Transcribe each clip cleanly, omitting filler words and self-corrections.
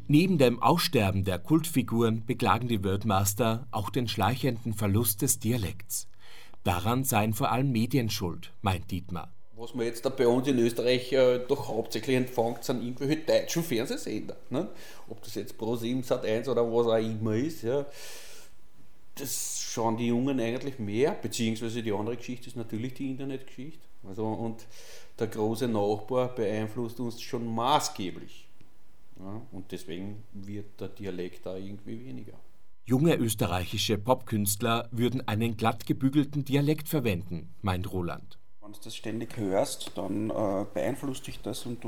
Neben dem Aussterben der Kultfiguren beklagen die Wordmaster auch den schleichenden Verlust des Dialekts. Daran seien vor allem Medien schuld, meint Dietmar. Was man jetzt da bei uns in Österreich doch hauptsächlich empfängt, sind irgendwelche deutschen Fernsehsender. Ne? Ob das jetzt Pro7, Sat1 oder was auch immer ist. Ja. Das schauen die Jungen eigentlich mehr, beziehungsweise die andere Geschichte ist natürlich die Internetgeschichte. Also, und der große Nachbar beeinflusst uns schon maßgeblich. Ja, und deswegen wird der Dialekt da irgendwie weniger. Junge österreichische Popkünstler würden einen glatt gebügelten Dialekt verwenden, meint Roland. Wenn du das ständig hörst, dann beeinflusst dich das und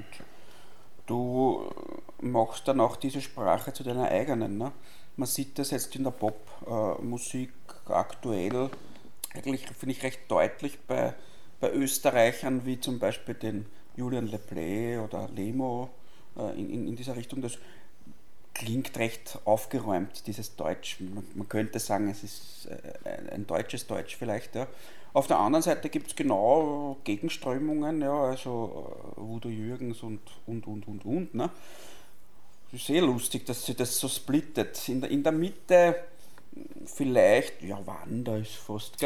du machst dann auch diese Sprache zu deiner eigenen. Ne? Man sieht das jetzt in der Popmusik aktuell, eigentlich finde ich recht deutlich bei Österreichern wie zum Beispiel den Julian Leplay oder Lemo in dieser Richtung. Das klingt recht aufgeräumt, dieses Deutsch. Man könnte sagen, es ist ein deutsches Deutsch vielleicht. Ja. Auf der anderen Seite gibt es genau Gegenströmungen, ja, also Udo Jürgens und. Ne? Es ist sehr lustig, dass sich das so splittet. In der Mitte vielleicht, ja, Wanda ist fast.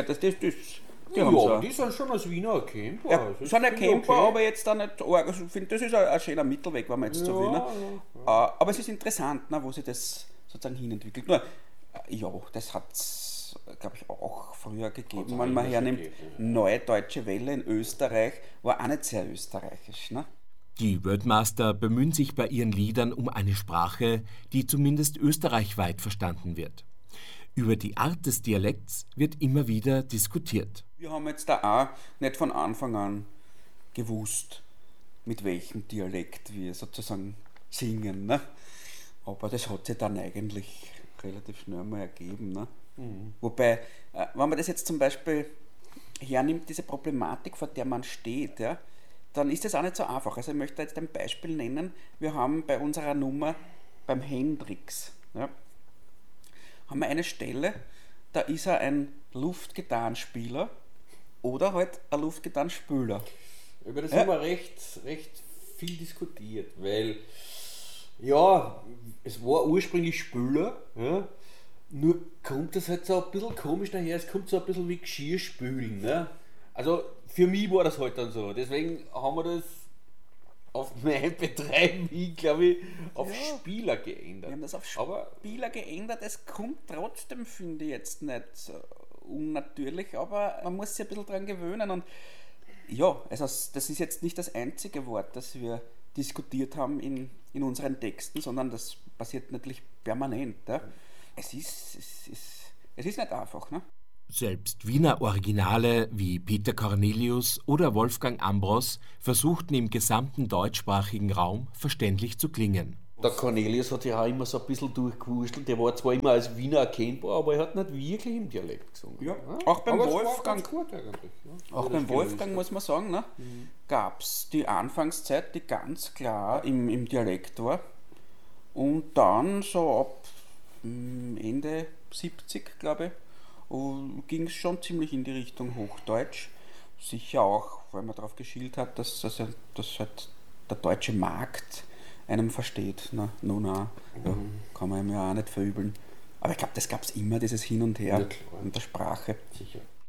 Die sind schon als Wiener erkennbar. Ja, sind erkennbar, okay. Aber jetzt auch nicht arg. Also ich finde, das ist ein schöner Mittelweg, wenn man jetzt so will. Ne? Ja. Aber es ist interessant, ne, wo sich das sozusagen hinentwickelt. Nur, ja, das hat es, glaube ich, auch früher gegeben. Wenn man hernimmt, Neue Deutsche Welle in Österreich, war auch nicht sehr österreichisch. Ne? Die Wordmaster bemühen sich bei ihren Liedern um eine Sprache, die zumindest österreichweit verstanden wird. Über die Art des Dialekts wird immer wieder diskutiert. Wir haben jetzt da auch nicht von Anfang an gewusst, mit welchem Dialekt wir sozusagen singen. Ne? Aber das hat sich dann eigentlich relativ schnell mal ergeben. Ne? Mhm. Wobei, wenn man das jetzt zum Beispiel hernimmt, diese Problematik, vor der man steht, ja, dann ist das auch nicht so einfach. Also ich möchte jetzt ein Beispiel nennen. Wir haben bei unserer Nummer beim Hendrix, ja, haben wir eine Stelle, da ist er ein Luftgitarrenspieler oder halt ein Luftgitarrenspieler. Über das haben wir recht viel diskutiert, weil ja, es war ursprünglich Spüler, ja, nur kommt das halt so ein bisschen komisch daher, es kommt so ein bisschen wie Geschirrspülen. Ne? Also für mich war das halt dann so, deswegen haben wir das auf mein Betreiben hin, glaube ich, auf Spieler geändert. Wir haben das auf Spieler geändert, es kommt trotzdem, finde ich, jetzt nicht unnatürlich, aber man muss sich ein bisschen daran gewöhnen und ja, also das ist jetzt nicht das einzige Wort, das wir diskutiert haben in unseren Texten, sondern das passiert natürlich permanent. Ja. Es ist nicht einfach, ne? Selbst Wiener Originale wie Peter Cornelius oder Wolfgang Ambros versuchten im gesamten deutschsprachigen Raum verständlich zu klingen. Der Cornelius hat ja auch immer so ein bisschen durchgewurschtelt. Der war zwar immer als Wiener erkennbar, aber er hat nicht wirklich im Dialekt gesungen. Ja, auch beim aber Wolfgang. Gut eigentlich, ja. Auch beim Wolfgang muss man sagen, ne, gab es die Anfangszeit, die ganz klar im Dialekt war. Und dann so ab Ende 70, glaube ich, ging es schon ziemlich in die Richtung Hochdeutsch. Sicher auch, weil man darauf geschielt hat, dass halt der deutsche Markt einem versteht. Ja, kann man ihm ja auch nicht verübeln. Aber ich glaube, das gab es immer, dieses Hin und Her in der Sprache. Sicher.